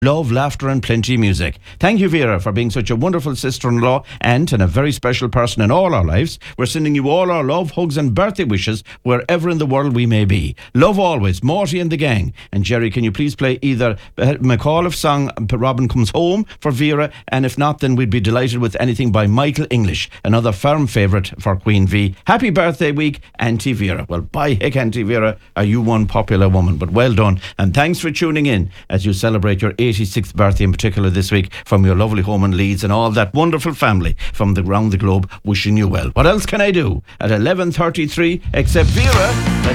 Love, laughter and plenty of music. Thank you, Vera, for being such a wonderful sister-in-law and a very special person in all our lives. We're sending you all our love, hugs and birthday wishes wherever in the world we may be. Love always, Morty and the gang. And Jerry, can you please play either McAuliffe's song Robin Comes Home for Vera, and if not, then we'd be delighted with anything by Michael English, another firm favourite for Queen V. Happy birthday week, Auntie Vera. Well, by heck, Auntie Vera, are you one popular woman, but well done. And thanks for tuning in as you celebrate your 86th birthday in particular this week from your lovely home in Leeds and all that wonderful family from around the globe wishing you well. What else can I do at 11:33 except Vera?